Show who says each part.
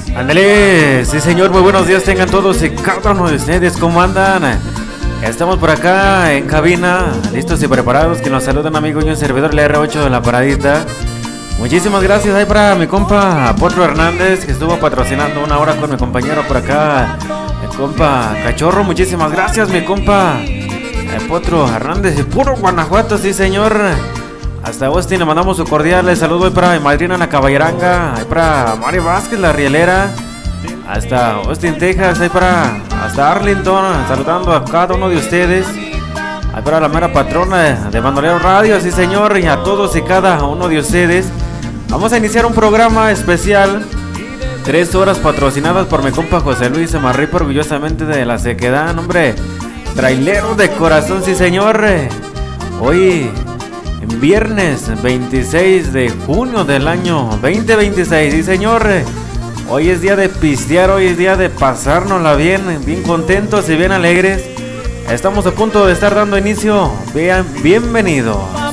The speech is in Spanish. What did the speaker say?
Speaker 1: Ándale, sí señor, muy buenos días tengan todos y cada uno de ustedes, ¿cómo andan? Estamos por acá en cabina, listos y preparados, que nos saludan amigo y un servidor, el R8 de la paradita. Muchísimas gracias ahí para mi compa Potro Hernández, que estuvo patrocinando una hora con mi compañero por acá, mi compa Cachorro. Muchísimas gracias mi compa Potro Hernández, de puro Guanajuato, sí señor. Hasta Austin le mandamos su cordial saludo ahí para mi madrina la caballeranga, ahí para Mari Vázquez la rielera, hasta Austin, Texas, ahí para hasta Arlington, saludando a cada uno de ustedes, ahí para la mera patrona de Bandolero Radio, sí señor, y a todos y cada uno de ustedes. Vamos a iniciar un programa especial, 3 horas patrocinadas por mi compa José Luis Marripa, orgullosamente de la Sequedad, hombre, trailero de corazón, sí señor. Hoy viernes 26 de junio del año 2026, sí señor. Hoy es día de pistear, hoy es día de pasárnosla bien, bien contentos y bien alegres. Estamos a punto de estar dando inicio. Bienvenidos.